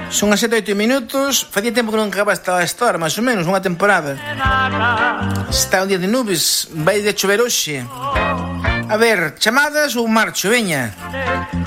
Son as 7 8 minutos. Facía tempo que non acababa esta hora, máis ou menos, unha temporada. Está un día de nubes. Vai de chover hoxe. A ver, chamadas ou marcho, veña.